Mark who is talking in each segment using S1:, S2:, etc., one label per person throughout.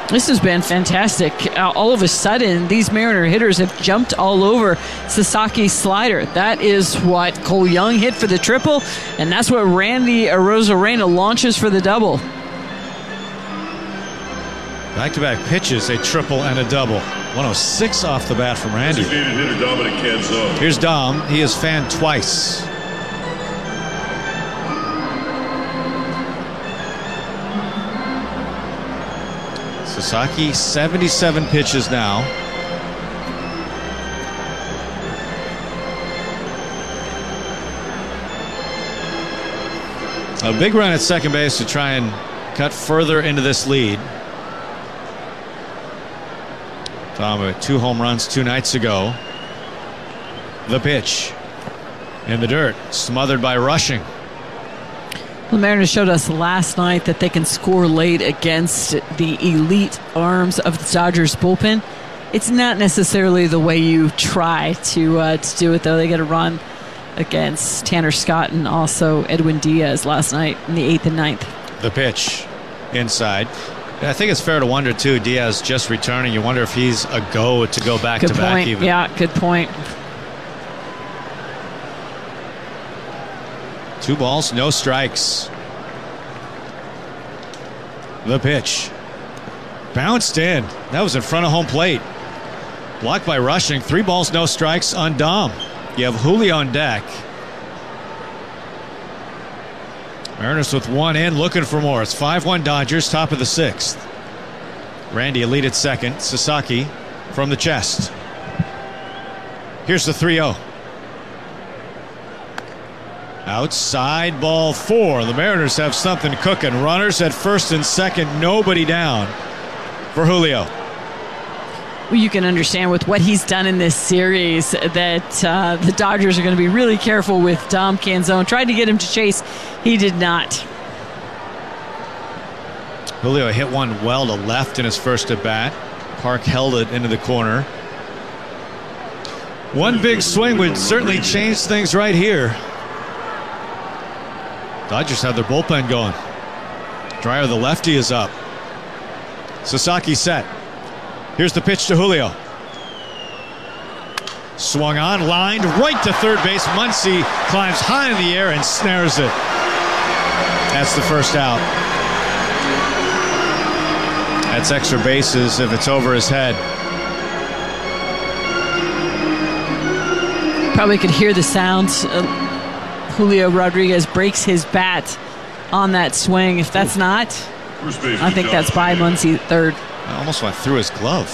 S1: This has been fantastic. All of a sudden, these Mariner hitters have jumped all over Sasaki's slider. That is what Cole Young hit for the triple, and that's what Randy Arozarena launches for the double.
S2: Back-to-back pitches, a triple and a double. 106 off the bat from Randy. Here's Dom. He is fanned twice. Sasaki, 77 pitches now. A big run at second base to try and cut further into this lead. Tom with 2 home runs 2 nights ago. The pitch in the dirt, smothered by Rushing.
S1: The Mariners showed us last night that they can score late against the elite arms of the Dodgers bullpen. It's not necessarily the way you try to do it, though. They get a run against Tanner Scott and also Edwin Diaz last night in the 8th and 9th.
S2: The pitch inside. I think it's fair to wonder, too, Diaz just returning. You wonder if he's a go to go back-to-back even.
S1: Yeah, good point.
S2: 2 balls, no strikes. The pitch. Bounced in. That was in front of home plate. Blocked by Rushing. 3 balls, no strikes on Dom. You have Julio on deck. Mariners with 1 in, looking for more. It's 5-1 Dodgers, top of the 6th. Randy a lead at second. Sasaki from the chest. Here's the 3-0. Outside, ball 4. The Mariners have something cooking. Runners at first and second, nobody down for Julio.
S1: Well, you can understand with what he's done in this series that the Dodgers are going to be really careful with Dom Canzone. Tried to get him to chase. He did not.
S2: Julio hit one well to left in his first at bat. Park held it into the corner. One big swing would certainly change things right here. Dodgers have their bullpen going. Dreyer, the lefty, is up. Sasaki set. Here's the pitch to Julio. Swung on, lined right to third base. Muncy climbs high in the air and snares it. That's the first out. That's extra bases if it's over his head.
S1: Probably could hear the sounds. Julio Rodriguez breaks his bat on that swing. If that's not, I think that's by Muncy at third.
S2: I almost went through his glove.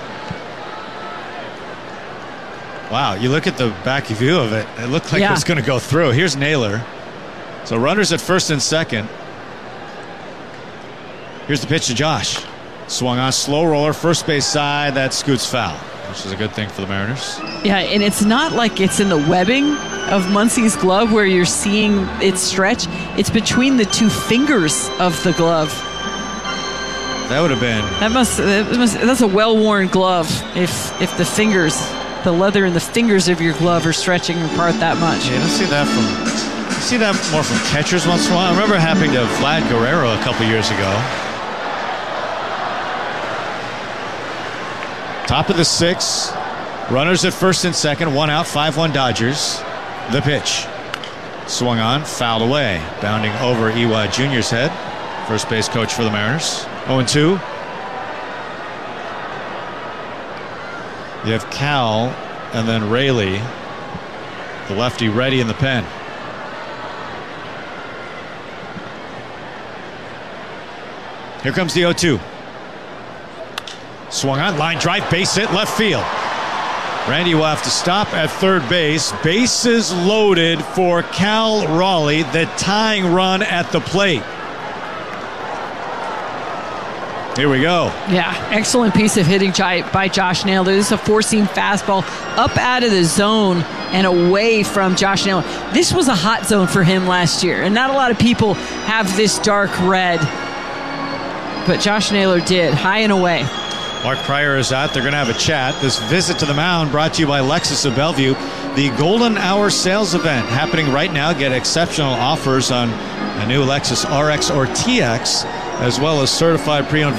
S2: Wow, you look at the back view of it, it looked like it was going to go through. Here's Naylor. So runners at first and second. Here's the pitch to Josh. Swung on, slow roller, first base side. That scoots foul, which is a good thing for the Mariners.
S1: Yeah, and it's not like it's in the webbing of Muncy's glove where you're seeing it stretch. It's between the 2 fingers of the glove.
S2: That would have been.
S1: That's a well-worn glove. If the fingers, the leather in the fingers of your glove are stretching apart that much.
S2: Yeah, you don't see that you see that more from catchers once in a while. I remember it happening to Vlad Guerrero a couple years ago. Top of the 6th. Runners at first and second. 1 out. 5-1 Dodgers. The pitch. Swung on. Fouled away. Bounding over Iwa Jr.'s head. First base coach for the Mariners. 0-2. You have Cal and then Rayleigh, the lefty, ready in the pen. Here comes the 0-2. Swung on, line drive, base hit, left field. Randy will have to stop at third base. Bases loaded for Cal Raleigh, the tying run at the plate. Here we go.
S1: Yeah, excellent piece of hitting by Josh Naylor. This is a 4-seam fastball up out of the zone and away from Josh Naylor. This was a hot zone for him last year, and not a lot of people have this dark red. But Josh Naylor did, high and away.
S2: Mark Pryor is out. They're going to have a chat. This visit to the mound brought to you by Lexus of Bellevue, the Golden Hour sales event happening right now. Get exceptional offers on a new Lexus RX or TX, as well as certified pre-owned